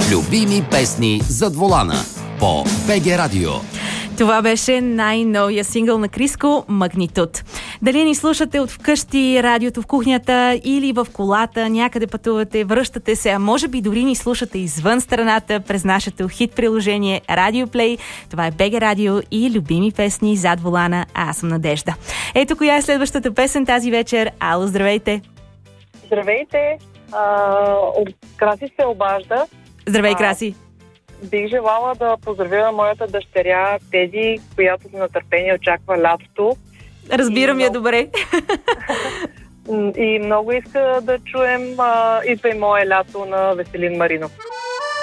Любими песни зад волана по БГ Радио. Това беше най-новия сингъл на Криско "Магнитуд". Дали ни слушате от вкъщи, радиото в кухнята или в колата, някъде пътувате, връщате се, а може би дори ни слушате извън страната през нашето хит приложение Radio Play. Това е БГ Радио и любими песни зад волана. Аз съм Надежда. Ето коя е следващата песен тази вечер. Ало, здравейте! Здравейте! Краси се обажда. Здравей, Краси! Бих желала да поздравя моята дъщеря Теди, която с нетърпение очаква лятото. Разбирам я добре. И много иска да чуем "Идва и мое лято" на Веселин Маринов.